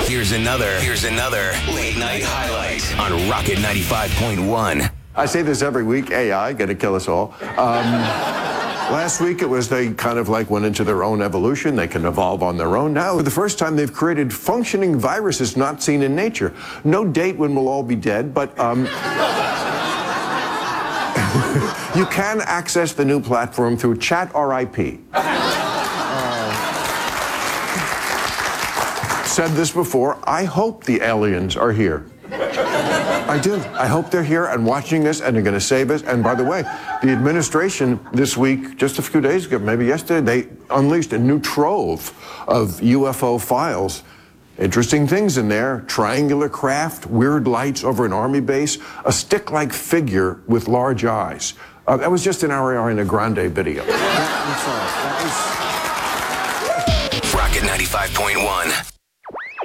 Here's another late night highlight on Rocket 95.1. I say this every week, AI, gonna kill us all. Last week it was they kind of like went into their own evolution. They can evolve on their own. Now, for the first time, they've created functioning viruses not seen in nature. No date when we'll all be dead, but you can access the new platform through Chat-RIP. Said this before, I hope the aliens are here. I do. I hope they're here and watching this and they're going to save us. And by the way, the administration this week, just a few days ago, maybe yesterday, they unleashed a new trove of UFO files. Interesting things in there. Triangular craft, weird lights over an army base, a stick-like figure with large eyes. That was just an Ariana Grande video. Rocket 95.1.